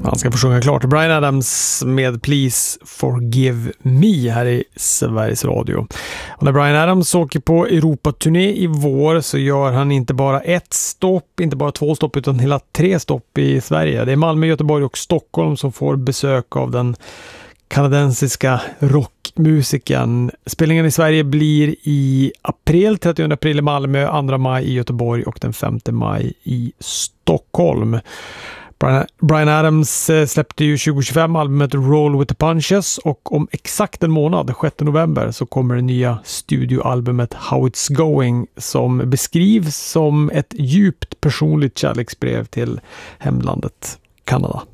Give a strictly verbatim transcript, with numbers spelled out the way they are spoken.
Han ska få sjunga klart Bryan Adams med Please Forgive Me här i Sveriges Radio. Och när Bryan Adams åker på Europaturné i vår så gör han inte bara ett stopp, inte bara två stopp utan hela tre stopp i Sverige. Det är Malmö, Göteborg och Stockholm som får besök av den kanadensiska rockmusiken. Spelningen i Sverige blir i april, trettionde april i Malmö, andra maj i Göteborg och den femte maj i Stockholm. Bryan Adams släppte ju tjugo tjugofem albumet Roll with the Punches och om exakt en månad, sjätte november, så kommer det nya studioalbumet How It's Going som beskrivs som ett djupt personligt kärleksbrev till hemlandet Kanada.